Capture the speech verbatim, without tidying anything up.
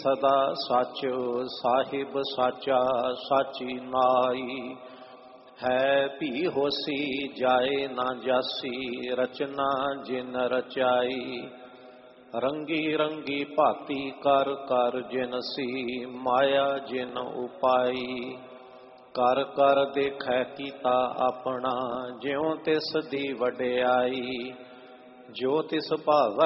ਸਦਾ ਸੱਚ, ਸਾਹਿਬ ਸਾਚਾ ਸਾਚੀ ਨਾਈ। ਹੈ ਭੀ ਹੋਸੀ ਜਾਏ ਨਾ ਜਾਸੀ, ਰਚਨਾ ਜਿਨ ਰਚਾਈ। ਰੰਗੀ ਰੰਗੀ ਭਾਤੀ ਕਰ ਕਰ ਜਿਨਸੀ, ਮਾਇਆ ਜਿਨ ਉਪਾਈ। ਕਰ ਕਰ ਦੇਖੈ ਕੀਤਾ ਆਪਣਾ, ਜਿਉ ਤਿਸ ਦੀ ਵਡਿਆਈ। ਜੋ ਤਿਸ ਭਾਵੈ